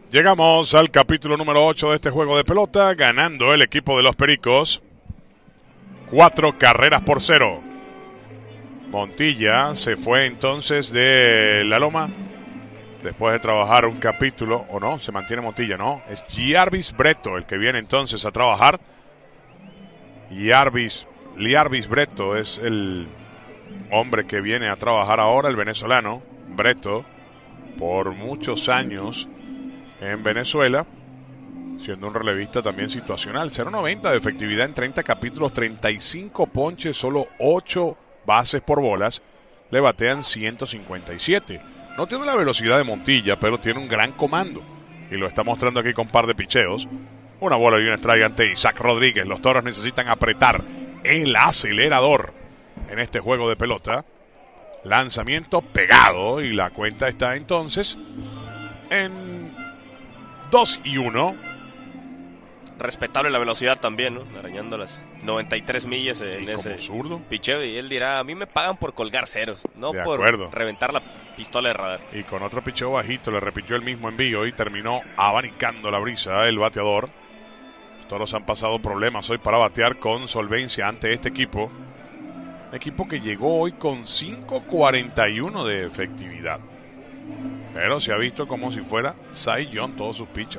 Llegamos al capítulo número 8 de este juego de pelota, ganando el equipo de los Pericos 4 carreras por 0. Montilla se fue entonces de la loma después de trabajar un capítulo, o no, se mantiene Montilla, no, es Giarvis Breto el que viene entonces a trabajar. Liarvis Breto es el hombre que viene a trabajar ahora, el venezolano. Breto, por muchos años en Venezuela, siendo un relevista también situacional. 0.90 de efectividad en 30 capítulos, 35 ponches, solo 8 bases por bolas. Le batean 157. No tiene la velocidad de Montilla, pero tiene un gran comando. Y lo está mostrando aquí con un par de picheos. Una bola y un strike ante Isaac Rodríguez. Los Toros necesitan apretar el acelerador en este juego de pelota. Lanzamiento pegado y la cuenta está entonces en 2-1. Respetable la velocidad también, ¿no? Arañando las 93 millas en ese zurdo picheo. Y él dirá, a mí me pagan por colgar ceros, no de por acuerdo. Reventar la pistola de radar. Y con otro picheo bajito le repitió el mismo envío y terminó abanicando la brisa el bateador. Los Toros han pasado problemas hoy para batear con solvencia ante este equipo. Un equipo que llegó hoy con 5.41 de efectividad. Pero se ha visto como si fuera Cy Young todos sus pitchers.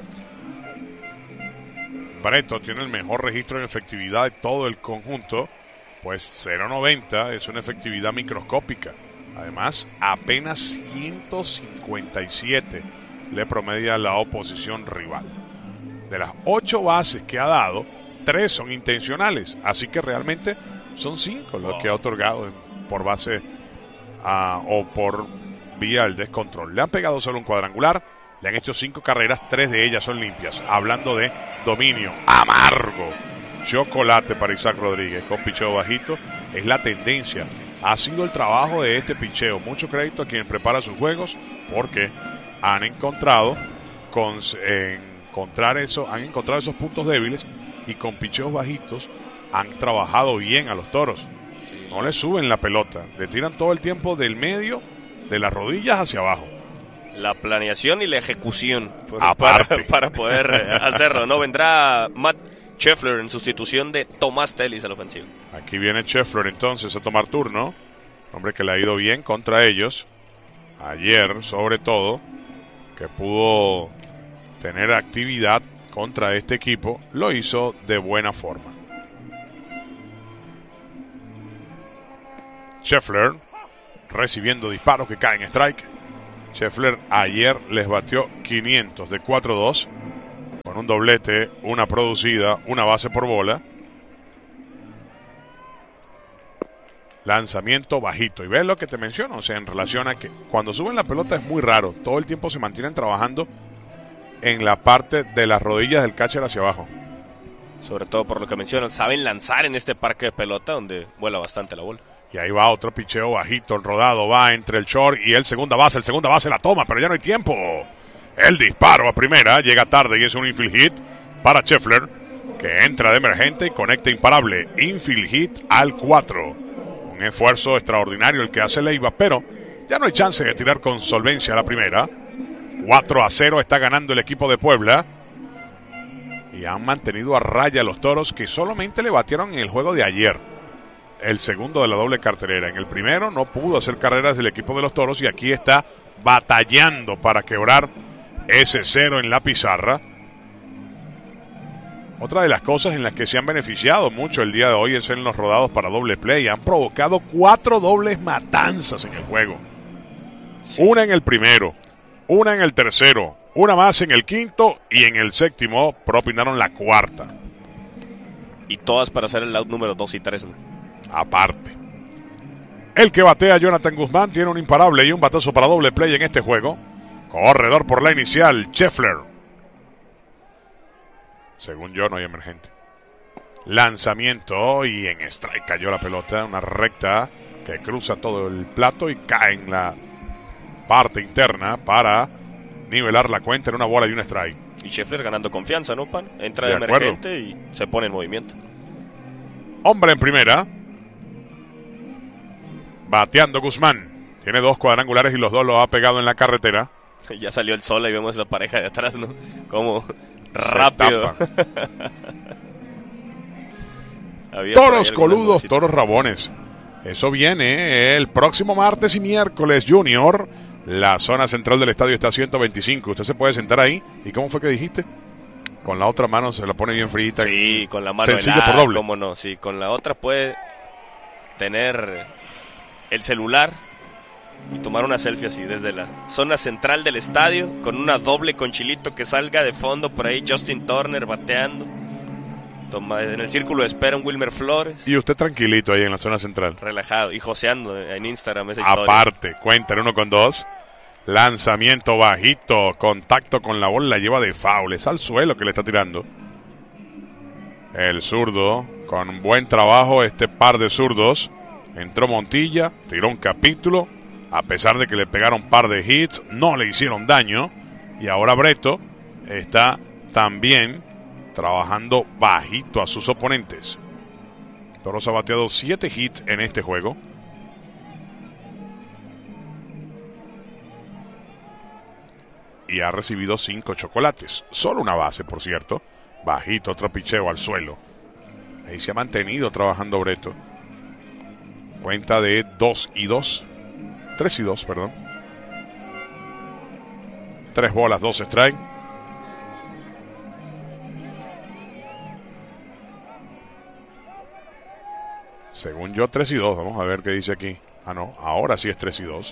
Breto tiene el mejor registro en efectividad de todo el conjunto, pues 0.90 es una efectividad microscópica. Además, apenas 157 le promedia la oposición rival. De las 8 bases que ha dado, 3 son intencionales, así que realmente son 5 los que ha otorgado por base o por vía el descontrol. Le han pegado solo un cuadrangular, le han hecho 5 carreras, 3 de ellas son limpias. Hablando de dominio amargo, chocolate para Isaac Rodríguez con picheo bajito, es la tendencia. Ha sido el trabajo de este picheo. Mucho crédito a quien prepara sus juegos, porque han encontrado han encontrado esos puntos débiles y con picheos bajitos han trabajado bien a los Toros. Sí. No le suben la pelota, le tiran todo el tiempo del medio, de las rodillas hacia abajo. La planeación y la ejecución aparte para poder hacerlo, ¿no? Vendrá Matt Scheffler en sustitución de Tomás Telis al ofensivo. Aquí viene Scheffler entonces a tomar turno. Hombre que le ha ido bien contra ellos. Ayer, sobre todo, que pudo tener actividad contra este equipo, lo hizo de buena forma. Scheffler recibiendo disparos que caen strike. Scheffler ayer les batió 500 de 4-2 con un doblete, una producida, una base por bola. Lanzamiento bajito. Y ves lo que te menciono, o sea, en relación a que cuando suben la pelota es muy raro. Todo el tiempo se mantienen trabajando en la parte de las rodillas del catcher hacia abajo. Sobre todo por lo que mencionan, saben lanzar en este parque de pelota donde vuela bastante la bola. Y ahí va otro picheo bajito, el rodado va entre el short y el segunda base la toma, pero ya no hay tiempo. El disparo a primera, llega tarde y es un infield hit para Scheffler, que entra de emergente y conecta imparable. Infield hit al 4. Un esfuerzo extraordinario el que hace Leiva, pero ya no hay chance de tirar con solvencia a la primera. 4-0 está ganando el equipo de Puebla. Y han mantenido a raya a los Toros, que solamente le batieron en el juego de ayer. El segundo de la doble cartelera. En el primero no pudo hacer carreras del equipo de los Toros y aquí está batallando para quebrar ese 0 en la pizarra. Otra de las cosas en las que se han beneficiado mucho el día de hoy es en los rodados para doble play. Han provocado 4 dobles matanzas en el juego. Sí. Una en el primero, una en el tercero, una más en el quinto y en el séptimo propinaron la cuarta. Y todas para hacer el out número 2 y 3. Aparte. El que batea, Jonathan Guzmán, tiene un imparable y un batazo para doble play en este juego. Corredor por la inicial, Scheffler. Según yo, no hay emergente. Lanzamiento y en strike cayó la pelota. Una recta que cruza todo el plato y cae en la parte interna para nivelar la cuenta en una bola y un strike. Y Scheffler ganando confianza, ¿no, Pan? Entra de emergente y se pone en movimiento. Hombre en primera. Bateando Guzmán. Tiene 2 cuadrangulares y los 2 los ha pegado en la carretera. Ya salió el sol y vemos esa pareja de atrás, ¿no? Como rápido. Toros coludos, toros rabones. Eso viene el próximo martes y miércoles, Junior. La zona central del estadio está a 125. Usted se puede sentar ahí. ¿Y cómo fue que dijiste? Con la otra mano se la pone bien frita. Sí, con la mano sencillo helada, por doble. cómo no. Sí, con la otra puede tener el celular y tomar una selfie así desde la zona central del estadio con una doble con Chilito que salga de fondo por ahí, Justin Turner bateando. En el círculo de espera un Wilmer Flores. Y usted tranquilito ahí en la zona central. Relajado y joseando en Instagram esa historia. Aparte, cuenta el 1-2. Lanzamiento bajito, contacto con la bola, la lleva de foul, es al suelo que le está tirando. El zurdo, con buen trabajo, este par de zurdos. Entró Montilla, tiró un capítulo, a pesar de que le pegaron un par de hits, no le hicieron daño. Y ahora Bretto está también trabajando bajito a sus oponentes. Toros ha bateado 7 hits en este juego. Y ha recibido 5 chocolates. Solo una base, por cierto. Bajito, otro picheo al suelo. Ahí se ha mantenido trabajando Bretto. Cuenta de 2-2. 3-2, perdón. 3 bolas, 2 strike. Según yo, 3-2. Vamos a ver qué dice aquí. Ah, no. Ahora sí es 3-2.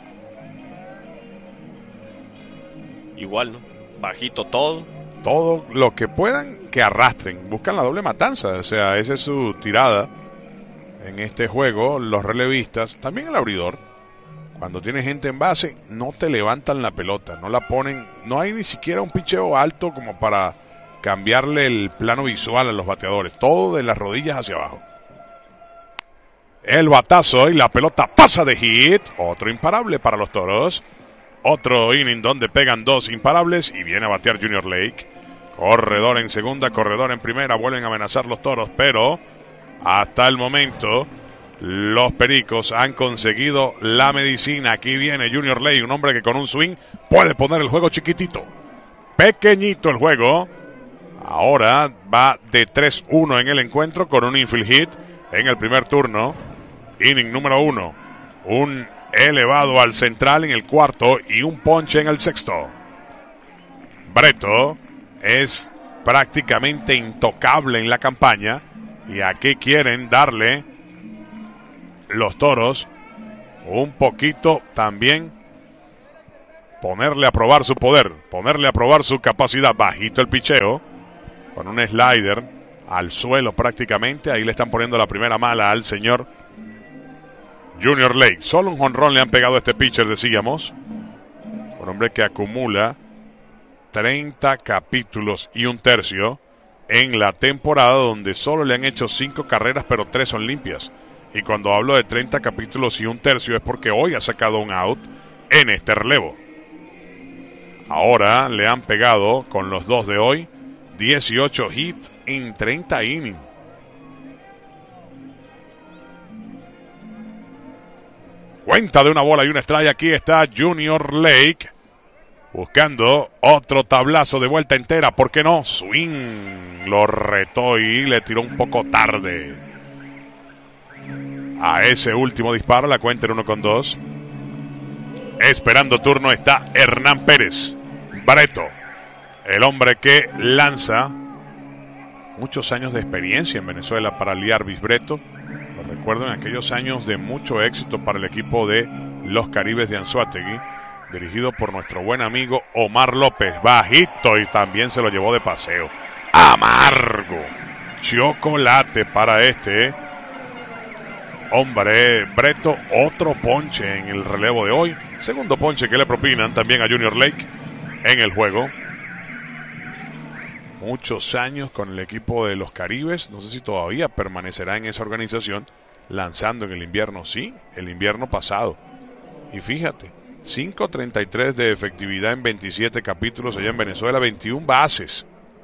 Igual, ¿no? Bajito todo. Todo lo que puedan que arrastren. Buscan la doble matanza. O sea, esa es su tirada en este juego. Los relevistas, también el abridor. Cuando tiene gente en base, no te levantan la pelota. No la ponen. No hay ni siquiera un picheo alto como para cambiarle el plano visual a los bateadores. Todo de las rodillas hacia abajo. El batazo y la pelota pasa de hit. Otro imparable para los Toros. Otro inning donde pegan 2 imparables y viene a batear Junior Lake. Corredor en segunda, corredor en primera. Vuelven a amenazar los Toros, pero hasta el momento los Pericos han conseguido la medicina. Aquí viene Junior Lake, un hombre que con un swing puede poner el juego chiquitito. Pequeñito el juego. Ahora va de 3-1 en el encuentro con un infield hit en el primer turno. Inning número 1. Un elevado al central en el cuarto y un ponche en el sexto. Bretto es prácticamente intocable en la campaña y aquí quieren darle los Toros un poquito también, ponerle a probar su poder, ponerle a probar su capacidad. Bajito el picheo con un slider al suelo prácticamente. Ahí le están poniendo la primera mala al señor Junior Lake. Solo un jonrón le han pegado a este pitcher, decíamos. Un hombre que acumula 30 capítulos y un tercio en la temporada, donde solo le han hecho 5 carreras, pero 3 son limpias. Y cuando hablo de 30 capítulos y un tercio es porque hoy ha sacado un out en este relevo. Ahora le han pegado con los 2 de hoy 18 hits en 30 innings. Cuenta de una bola y una strike. Aquí está Junior Lake buscando otro tablazo de vuelta entera. ¿Por qué no? Swing. Lo retó y le tiró un poco tarde a ese último disparo. La cuenta en 1-2. Esperando turno está Hernán Pérez. Bretto, el hombre que lanza. Muchos años de experiencia en Venezuela para Liarvis Bretto. Lo recuerdo en aquellos años de mucho éxito para el equipo de los Caribes de Anzoátegui, dirigido por nuestro buen amigo Omar López. Bajito y también se lo llevó de paseo. Amargo. Chocolate para este hombre Bretto. Otro ponche en el relevo de hoy. Segundo ponche que le propinan también a Junior Lake en el juego. Muchos años con el equipo de los Caribes. No sé si todavía permanecerá en esa organización, lanzando en el invierno. Sí, el invierno pasado. Y fíjate, 5.33 de efectividad en 27 capítulos allá en Venezuela, 21 bases.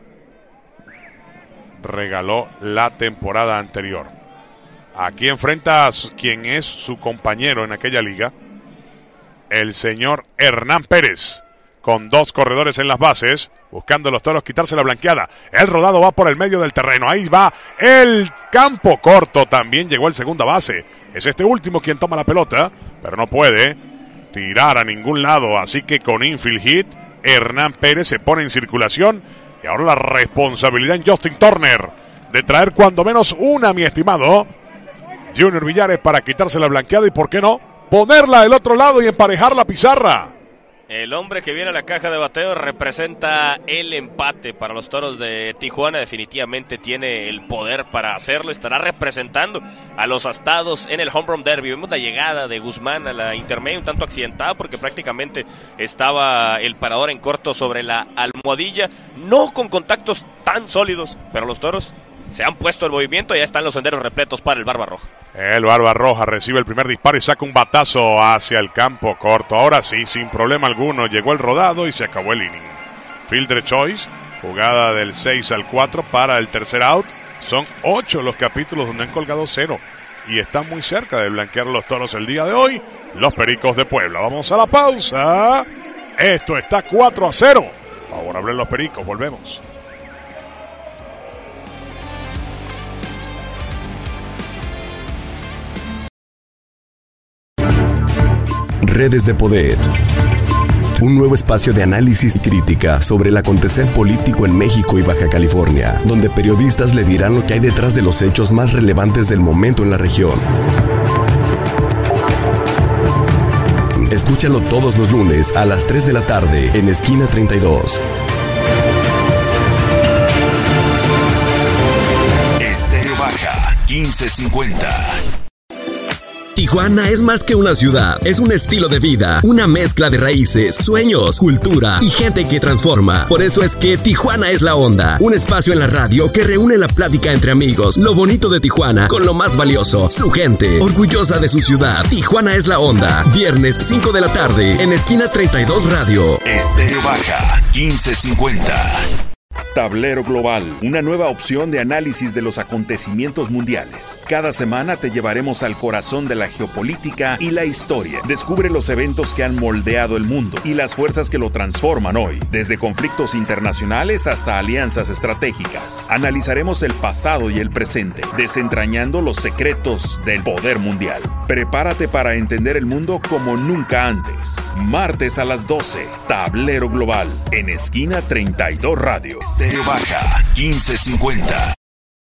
Regaló la temporada anterior. Aquí enfrenta a quien es su compañero en aquella liga, el señor Hernán Pérez, con 2 corredores en las bases, buscando los Toros quitarse la blanqueada. El rodado va por el medio del terreno, ahí va el campo corto, también llegó el segunda base. Es este último quien toma la pelota, pero no puede tirar a ningún lado, así que con infield hit, Hernán Pérez se pone en circulación y ahora la responsabilidad en Justin Turner de traer cuando menos una, mi estimado Junior Villares, para quitarse la blanqueada y, ¿por qué no?, ponerla del otro lado y emparejar la pizarra. El hombre que viene a la caja de bateo representa el empate para los Toros de Tijuana. Definitivamente tiene el poder para hacerlo. Estará representando a los Astados en el Home Run Derby. Vemos la llegada de Guzmán a la intermedia un tanto accidentada porque prácticamente estaba el parador en corto sobre la almohadilla. No con contactos tan sólidos, pero los Toros se han puesto el movimiento y ya están los senderos repletos para el Barba Roja. El Barba Roja recibe el primer disparo y saca un batazo hacia el campo corto. Ahora sí, sin problema alguno, llegó el rodado y se acabó el inning. Fielder choice, jugada del 6 al 4 para el tercer out. Son 8 los capítulos donde han colgado 0 y están muy cerca de blanquear los Toros el día de hoy, los Pericos de Puebla. Vamos a la pausa. Esto está 4-0. Favorable los Pericos, volvemos. Redes de Poder. Un nuevo espacio de análisis y crítica sobre el acontecer político en México y Baja California, donde periodistas le dirán lo que hay detrás de los hechos más relevantes del momento en la región. Escúchalo todos los lunes a las 3 de la tarde en Esquina 32. Estéreo Baja 1550. Tijuana es más que una ciudad, es un estilo de vida, una mezcla de raíces, sueños, cultura y gente que transforma. Por eso es que Tijuana es la onda, un espacio en la radio que reúne la plática entre amigos, lo bonito de Tijuana con lo más valioso, su gente, orgullosa de su ciudad. Tijuana es la onda, viernes 5 de la tarde en Esquina 32 Radio. Estéreo Baja 1550. Tablero Global, una nueva opción de análisis de los acontecimientos mundiales. Cada semana te llevaremos al corazón de la geopolítica y la historia. Descubre los eventos que han moldeado el mundo y las fuerzas que lo transforman hoy, desde conflictos internacionales hasta alianzas estratégicas. Analizaremos el pasado y el presente, desentrañando los secretos del poder mundial. Prepárate para entender el mundo como nunca antes. Martes a las 12, Tablero Global, en Esquina 32 Radio. Estéreo Baja 1550.